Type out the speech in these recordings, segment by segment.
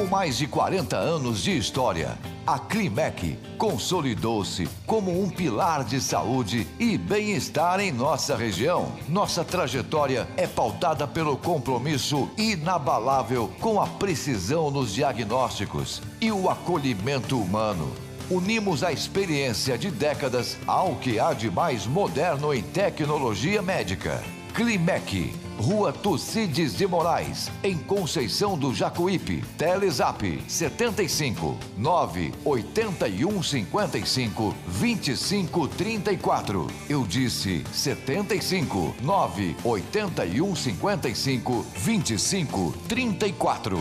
mais de 40 anos de história, a Climec consolidou-se como um pilar de saúde e bem-estar em nossa região. Nossa trajetória é pautada pelo compromisso inabalável com a precisão nos diagnósticos e o acolhimento humano. Unimos a experiência de décadas ao que há de mais moderno em tecnologia médica. Climec, Rua Tucídides de Moraes, em Conceição do Jacuípe. Telezap 75 981 55 25 34. Eu disse 75 981 55 25 34.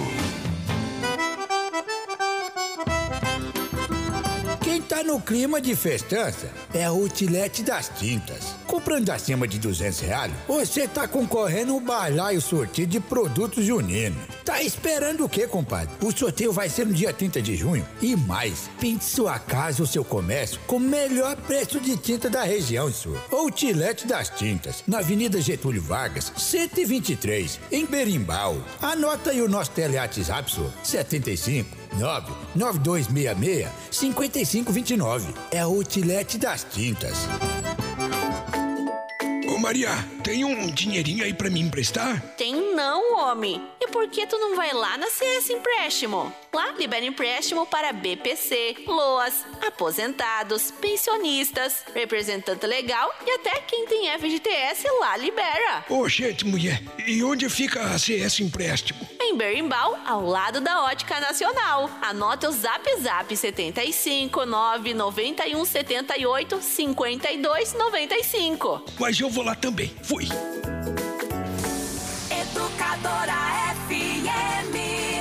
Quem tá no clima de festança é a Outlet das Tintas. Comprando acima de R$200, você tá concorrendo um balaio sorteio de produtos juninos. Tá esperando o quê, compadre? O sorteio vai ser no dia 30 de junho. E mais, pinte sua casa ou seu comércio com o melhor preço de tinta da região, senhor. Outlet das Tintas, na Avenida Getúlio Vargas, 123, em Berimbau. Anota aí o nosso WhatsApp, senhor. 75 99266 5529. É a Outlet das Tintas. Ô Maria, tem um dinheirinho aí pra me emprestar? Tem não, homem. E por que tu não vai lá na CS Empréstimo? Lá libera empréstimo para BPC, LOAS, aposentados, pensionistas, representante legal e até quem tem FGTS lá libera. Ô, gente, mulher, e onde fica a CS Empréstimo? Em Berimbau, ao lado da Ótica Nacional. Anota o Zap 75 991 78 52 95. Mas eu vou lá também. Fui. Educadora FM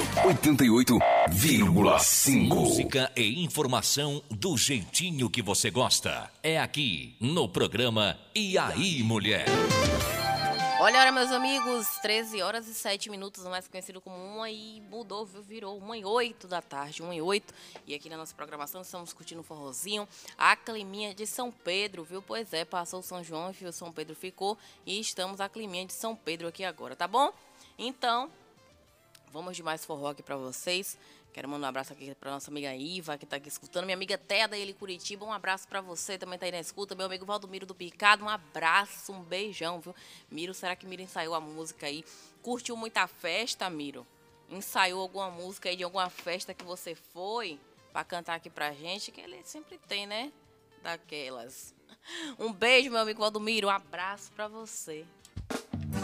88,5. Música e informação do jeitinho que você gosta. É aqui, no programa E aí, Mulher? Olha, meus amigos, 13 horas e 7 minutos, mais conhecido como 1 e mudou, viu? Virou 1h08 da tarde, 1h08. E aqui na nossa programação estamos curtindo um forrozinho, a climinha de São Pedro, viu? Pois é, passou o São João e o São Pedro ficou e estamos a climinha de São Pedro aqui agora, tá bom? Então, vamos de mais forró aqui pra vocês. Quero mandar um abraço aqui pra nossa amiga Iva, que tá aqui escutando. Minha amiga Té, da Ele Curitiba, um abraço pra você, também tá aí na escuta. Meu amigo Valdomiro do Picado, um abraço, um beijão, viu? Miro, será que Miro ensaiou a música aí? Curtiu muita festa, Miro? Ensaiou alguma música aí de alguma festa que você foi pra cantar aqui pra gente? Que ele sempre tem, né? Daquelas. Um beijo, meu amigo Valdomiro, um abraço pra você.